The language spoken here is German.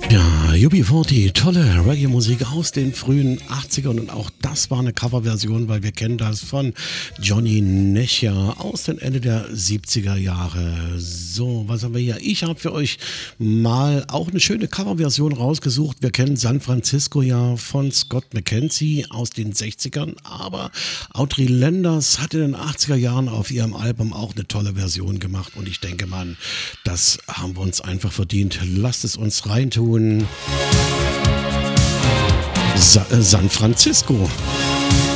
Ja, UB40, tolle Reggae-Musik aus den frühen 80ern und auch das war eine Coverversion, weil wir kennen das von Johnny Nechia aus den Ende der 70er Jahre. So, was haben wir hier? Ich habe für euch mal auch eine schöne Coverversion rausgesucht. Wir kennen San Francisco ja von Scott McKenzie aus den 60ern, aber Audrey Landers hat in den 80er Jahren auf ihrem Album auch eine tolle Version gemacht und ich denke mal, das haben wir uns einfach verdient. Lasst es uns reintun. San Francisco.